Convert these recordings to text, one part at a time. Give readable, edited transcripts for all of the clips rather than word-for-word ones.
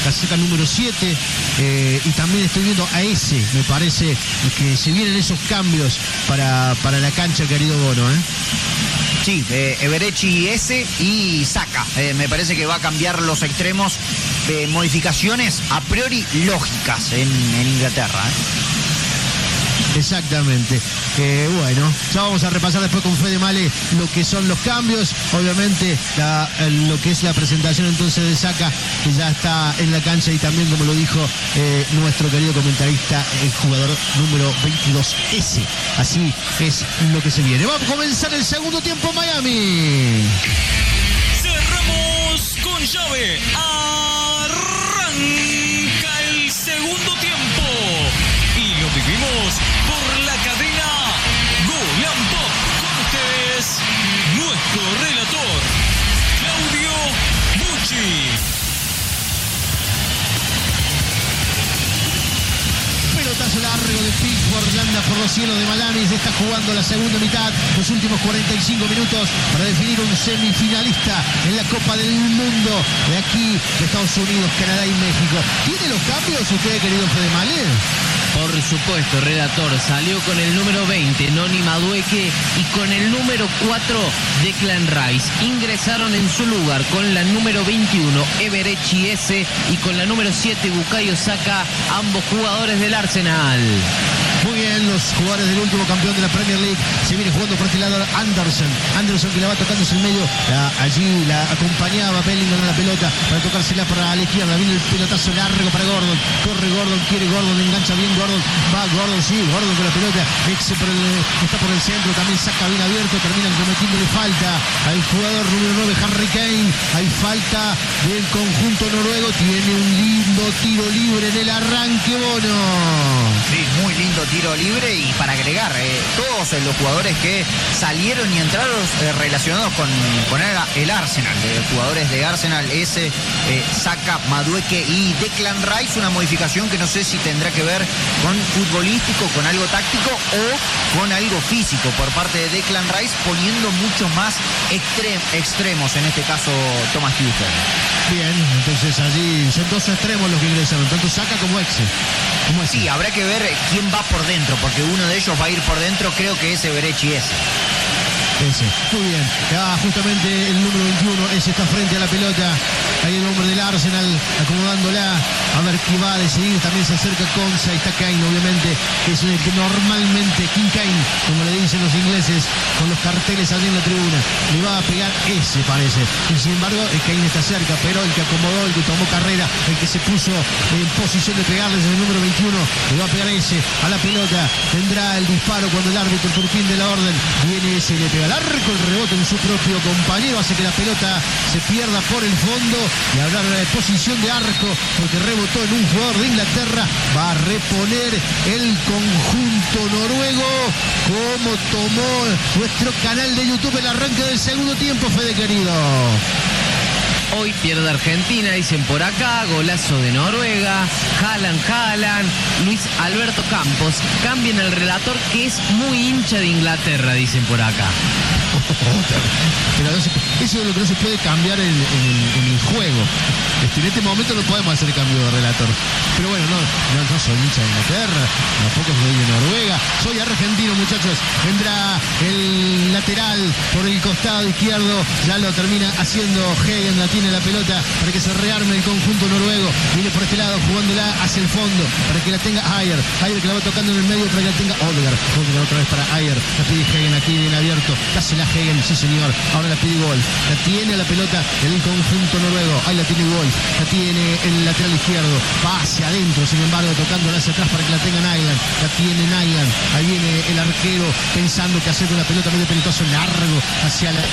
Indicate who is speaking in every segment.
Speaker 1: la saca número 7, y también estoy viendo a ese, me parece que se vienen esos cambios para la cancha, querido Bono, ¿eh?
Speaker 2: Sí, Eberechi S y Saka. Me parece que va a cambiar los extremos. Modificaciones a priori lógicas en Inglaterra.
Speaker 1: Exactamente. Bueno, ya vamos a repasar después con Fede Male lo que son los cambios. Obviamente lo que es la presentación entonces de Saka, que ya está en la cancha, y también, como lo dijo nuestro querido comentarista, el jugador número 22S. Así es lo que se viene. Vamos a comenzar el segundo tiempo en Miami.
Speaker 3: Cerramos con llave. Arranca el segundo tiempo. Y lo vivimos por la cadena Gol and Pop. Con ustedes, nuestro relator, Claudio Bucci.
Speaker 1: Pelotazo largo de Pickford, anda por los cielos de Miami. Se está jugando la segunda mitad, los últimos 45 minutos para definir un semifinalista en la Copa del Mundo de aquí, de Estados Unidos, Canadá y México. ¿Tiene los cambios usted, querido Fede Male?
Speaker 4: Por supuesto, relator. Salió con el número 20, Noni Madueke, y con el número 4, Declan Rice. Ingresaron en su lugar con la número 21, Eberechi S, y con la número 7, Bukayo Saka, ambos jugadores del Arsenal.
Speaker 1: Muy bien, los jugadores del último campeón de la Premier League. Se viene jugando por este lado Anderson, que la va tocando hacia el medio. Allí la acompañaba Bellingham a la pelota para tocársela para la izquierda. Viene el pelotazo largo para Gordon. Corre Gordon, quiere Gordon, engancha bien Gordon. Va Gordon, sí, Gordon con la pelota. Está por el centro, también saca bien abierto. Terminan cometiéndole falta al jugador número 9, Harry Kane. Hay falta del conjunto noruego. Tiene un lindo tiro libre en el arranque, Bono.
Speaker 2: Sí, muy lindo tiro libre. Y para agregar, todos los jugadores que salieron y entraron relacionados con el Arsenal, jugadores de Arsenal, Saka, Madueke y Declan Rice. Una modificación que no sé si tendrá que ver con futbolístico, con algo táctico o con algo físico por parte de Declan Rice, poniendo mucho más extremos, en este caso Thomas Tuchel.
Speaker 1: Bien, entonces allí son dos extremos los que ingresaron, tanto Saka como Exe.
Speaker 2: Sí, habrá que ver quién va por dentro, porque uno de ellos va a ir por dentro, creo que es Eberechi S.
Speaker 1: Ese. Muy bien. Justamente el número 21, ese está frente a la pelota. Ahí el hombre del Arsenal acomodándola. A ver qué va a decidir. También se acerca Konsa y está Kane, obviamente, que es el que normalmente, King Kane, como le dicen los ingleses, con los carteles allí en la tribuna, le va a pegar ese, parece. Y sin embargo, Kane está cerca, pero el que acomodó, el que tomó carrera, el que se puso en posición de pegarle es el número 21. Le va a pegar ese a la pelota. Tendrá el disparo cuando el árbitro por fin de la orden viene ese y le pega al arco, el rebote en su propio compañero, hace que la pelota se pierda por el fondo y habrá posición de arco porque rebotó en un jugador de Inglaterra. Va a reponer el conjunto noruego, como tomó nuestro canal de YouTube el arranque del segundo tiempo, Fede querido.
Speaker 4: Hoy pierde Argentina, dicen por acá, golazo de Noruega, Haaland, Luis Alberto Campos. Cambien el relator, que es muy hincha de Inglaterra, dicen por acá.
Speaker 1: Pero eso es lo que no se puede cambiar en el juego. En este momento no podemos hacer cambio de relator. Pero bueno, no soy hincha de Inglaterra, tampoco soy de Noruega, soy argentino, muchachos. Vendrá el lateral por el costado izquierdo, ya lo termina haciendo Hagen, la tiene la pelota para que se rearme el conjunto noruego. Viene por este lado jugándola hacia el fondo para que la tenga Ayer que la va tocando en el medio para que la tenga Odegaard otra vez para Ayer. La pide Hagen, aquí bien abierto, dásela Hagen, sí señor. Ahora la pide Wolf, la tiene la pelota del conjunto noruego. Ahí la tiene Wolf, la tiene el lateral izquierdo, va hacia adentro, sin embargo tocándola hacia atrás para que la tenga Nyland. La tiene Nyland, ahí viene el arquero pensando que hacer una pelota medio pelotazo largo hacia la...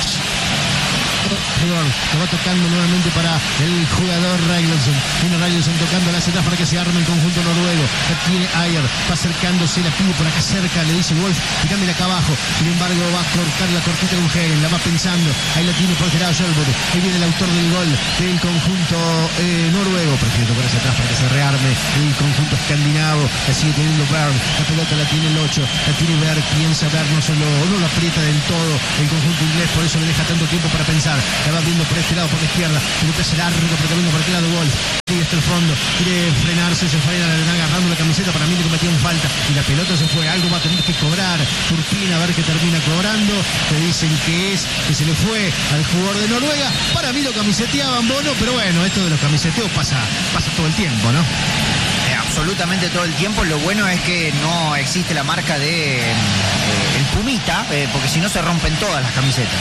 Speaker 1: Lo va tocando nuevamente para el jugador Ragnarsson. Viene Ragnarsson tocándola hacia atrás para que se arme el conjunto noruego. La tiene Ayer, va acercándose, la pide por acá cerca, le dice Wolf, tirámela acá abajo. Sin embargo va a cortar la cortita con Hagen, la va pensando. Ahí la tiene por este lado Shelby. Ahí viene el autor del gol del conjunto noruego. Prefiere tocar hacia atrás para que se rearme el conjunto escandinavo. La sigue teniendo Berg, la pelota la tiene el 8, la tiene Berg, piensa Berg, no lo aprieta del todo el conjunto inglés, por eso le deja tanto tiempo para pensar. La va viendo por este lado, por la izquierda, pelota largo, pero también por este lado Wolf. Y fondo, quiere frenarse, se frena, le van agarrando la camiseta, para mí le cometieron falta y la pelota se fue, algo va a tener que cobrar Turpin, a ver qué termina cobrando, te dicen que se le fue al jugador de Noruega, para mí lo camiseteaban, Bono, pero bueno, esto de los camiseteos pasa todo el tiempo, ¿no?
Speaker 2: Absolutamente todo el tiempo. Lo bueno es que no existe la marca de el Pumita, porque si no se rompen todas las camisetas.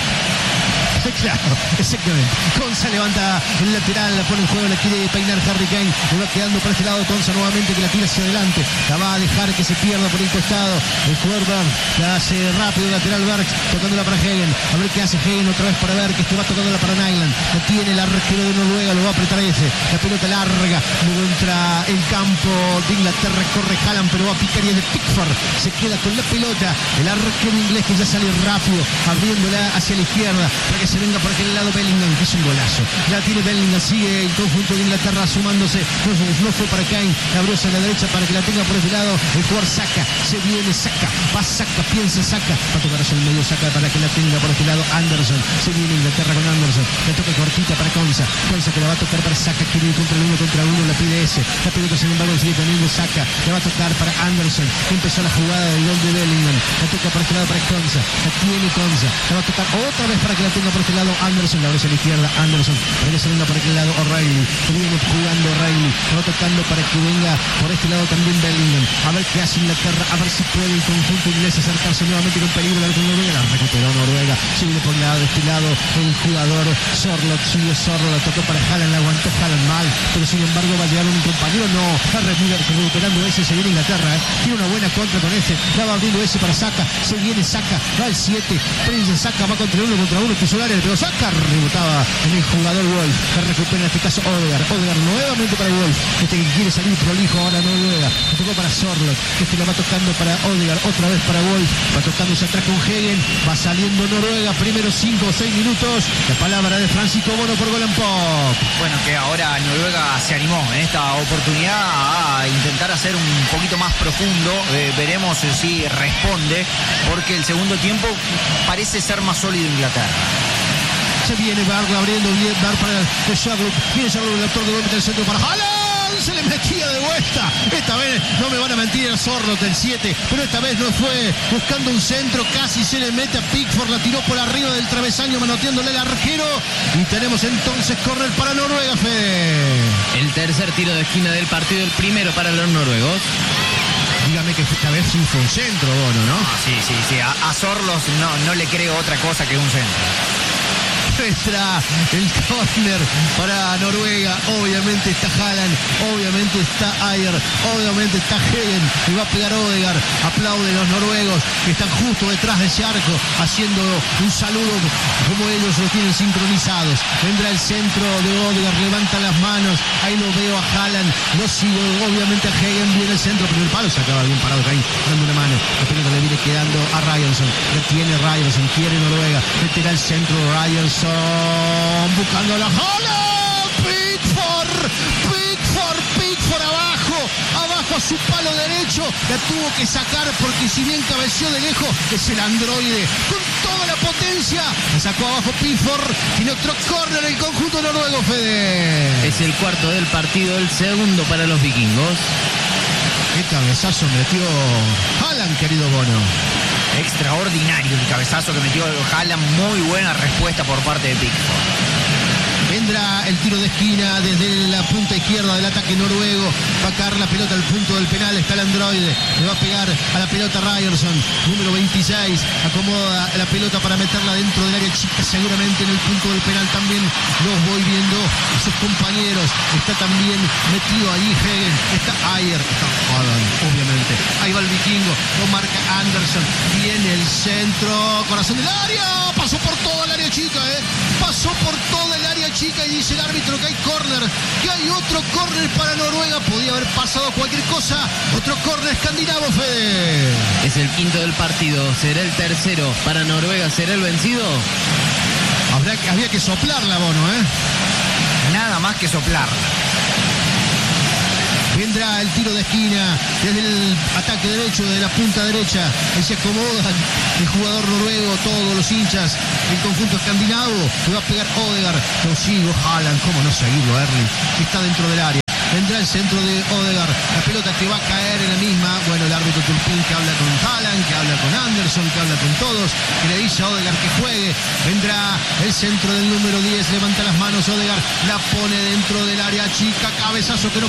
Speaker 1: Claro, exactamente. Conza levanta el lateral, la pone en juego, la quiere peinar Harry Kane, le va quedando para este lado Conza nuevamente, que la tira hacia adelante, la va a dejar que se pierda por el costado, el jugador Berg, la hace rápido, lateral Berg, tocándola para Hagen, a ver qué hace Hagen otra vez para ver, que va tocándola para Nyland, la tiene el arquero de Noruega, lo va a apretar ese, la pelota larga, luego entra el campo de Inglaterra, corre Haaland, pero va a picar y es de Pickford, se queda con la pelota, el arquero inglés que ya sale rápido, abriéndola hacia la izquierda, para que se venga por aquel lado Bellingham, que es un golazo. La tiene Bellingham, sigue el conjunto de Inglaterra sumándose. No fue para Kane, la abrió hacia la derecha para que la tenga por este lado. El jugador Saka, se viene Saka, va Saka, piensa Saka, va a tocar hacia el medio Saka para que la tenga por este lado Anderson. Se viene Inglaterra con Anderson, la toca cortita para Conza que la va a tocar para Saka, quiere ir contra uno, la pide ese. La pelota sin embargo sigue teniendo Saka, la va a tocar para Anderson, que empezó la jugada del gol de Bellingham. La toca por este lado para Conza, la tiene Conza, la va a tocar otra vez para que la tenga por este lado Anderson, la abre hacia la izquierda Anderson, para que se venga por aquel lado O'Reilly, que viene jugando O'Reilly, la va tocando para que venga por este lado también Bellingham, a ver qué hace Inglaterra, a ver si puede el conjunto inglés acercarse nuevamente con peligro, la recuperó Noruega, se viene por el lado de este lado el jugador Sorloth, sigue Sorloth, la tocó para Haaland, la aguantó Haaland mal, pero sin embargo va a llegar un compañero, no, está recuperando ese, se viene Inglaterra, tiene una buena contra con ese, la va abriendo ese para Saka, se viene Saka, va al 7, Prince Saka va contra uno, pisó el área, pero Saka rebotaba en el jugador Wolf, que recupera en este caso Odegaard nuevamente para Wolf, que quiere salir prolijo ahora Noruega, le tocó para Sorloth, que la va tocando para Odegaard, otra vez para Wolf, va tocándose atrás con Hagen, va saliendo Noruega, primeros 5 o 6 minutos, la palabra de Francisco Bono por Gol and Pop.
Speaker 2: Bueno, que ahora Noruega se animó en esta oportunidad a intentar hacer un poquito más profundo, veremos si responde, porque el segundo tiempo parece ser más sólido Inglaterra.
Speaker 1: Se viene Barr abriendo bien, Barr para Charlotte, viene Charlotte, el autor de gol del centro para Haaland, se le metía de vuelta, esta vez no me van a mentir el Sorloth del 7, pero esta vez no fue buscando un centro, casi se le mete a Pickford, la tiró por arriba del travesaño manoteándole el arquero, y tenemos entonces córner para Noruega, Fede.
Speaker 4: El tercer tiro de esquina del partido, el primero para los noruegos.
Speaker 1: Dígame que esta vez sí fue un centro, Bono, ¿no?
Speaker 2: Sí, a Sorloth no le creo otra cosa que un centro.
Speaker 1: Entra el córner para Noruega, obviamente está Haaland, obviamente está Ayer, obviamente está Hagen, y va a pegar Odegaard, aplauden los noruegos que están justo detrás de ese arco, haciendo un saludo como ellos lo tienen sincronizados. Vendrá el centro de Odegaard, levanta las manos, ahí lo veo a Haaland, lo sigo, obviamente a Hagen, viene el centro, pero el palo se acaba bien parado ahí, dando una mano, la pelota le viene quedando a Ryerson, le tiene Ryerson, quiere Noruega, meterá el centro Ryerson, buscando a la Haaland, Pickford abajo a su palo derecho, la tuvo que sacar porque si bien cabeció de lejos, es el androide con toda la potencia, la sacó abajo Pickford, tiene otro córner el conjunto noruego, Fede.
Speaker 4: Es el cuarto del partido, el segundo para los vikingos.
Speaker 1: Qué cabezazo metió Haaland, querido Bono.
Speaker 2: Extraordinario el cabezazo que metió Haaland, muy buena respuesta por parte de Pickford.
Speaker 1: Vendrá el tiro de esquina desde la punta izquierda del ataque noruego. Va a caer la pelota al punto del penal. Está el androide. Le va a pegar a la pelota Ryerson. Número 26. Acomoda la pelota para meterla dentro del área chica. Seguramente en el punto del penal también los voy viendo a sus compañeros. Está también metido ahí Hagen. Está Ayer. Está Haaland, obviamente. Ahí va el vikingo. Lo marca Anderson. Viene el centro. Corazón del área. Pasó por toda el área chica, Pasó por toda el área chica y dice el árbitro que hay córner, que hay otro córner para Noruega. Podía haber pasado cualquier cosa. Otro córner escandinavo, Fede.
Speaker 4: Es el quinto del partido. ¿Será el tercero para Noruega? ¿Será el vencido?
Speaker 1: Había que soplarla, Bono,
Speaker 2: Nada más que soplarla.
Speaker 1: Vendrá el tiro de esquina desde el ataque derecho, de la punta derecha. Ahí se acomodan el jugador noruego, todos los hinchas del conjunto escandinavo. Le va a pegar Odegaard. Lo sigo, Haaland. ¿Cómo no seguirlo, Erling? Que está dentro del área. vendrá el centro de Odegaard, la pelota que va a caer en la misma, bueno, el árbitro Turpin que habla con Haaland, que habla con Anderson, que habla con todos, que le dice a Odegaard que juegue, vendrá el centro del número 10, levanta las manos Odegaard, la pone dentro del área chica, cabezazo que no